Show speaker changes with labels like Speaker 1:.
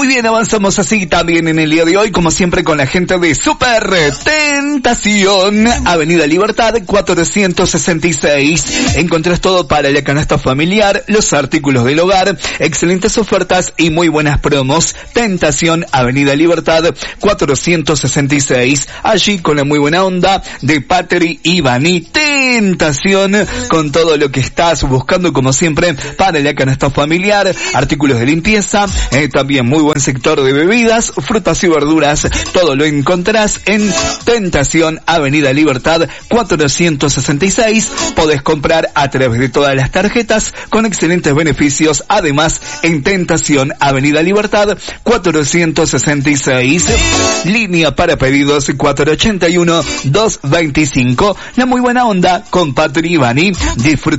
Speaker 1: Muy bien, avanzamos así también en el día de hoy, como siempre con la gente de Super Tentación, Avenida Libertad 466. Encontrás todo para la canasta familiar, los artículos del hogar, excelentes ofertas y muy buenas promos. Tentación, Avenida Libertad 466. Allí con la muy buena onda de Patri y Bani. Tentación, con todo lo que estás buscando como siempre para la canasta familiar, artículos de limpieza, también muy buen sector de bebidas, frutas y verduras. Todo lo encontrarás en Tentación, Avenida Libertad 466. Podés comprar a través de todas las tarjetas con excelentes beneficios. Además, en Tentación, Avenida Libertad 466. Línea para pedidos 481-225. La muy buena onda con Patri y Bani. Disfruta